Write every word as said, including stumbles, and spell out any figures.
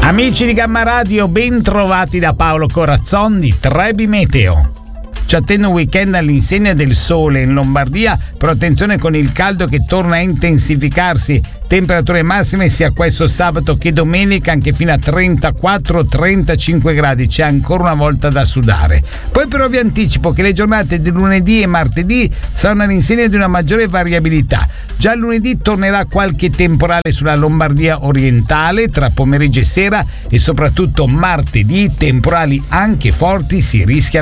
Amici di Gamma Radio, ben trovati da Paolo Corazzon di Trebi Meteo. Ci attende un weekend all'insegna del sole in Lombardia, però attenzione con il caldo che torna a intensificarsi. Temperature massime sia questo sabato che domenica anche fino a trentaquattro trentacinque gradi, c'è ancora una volta da sudare. Poi però vi anticipo che le giornate di lunedì e martedì saranno all'insegna di una maggiore variabilità. Già lunedì tornerà qualche temporale sulla Lombardia orientale tra pomeriggio e sera, e soprattutto martedì temporali anche forti si rischia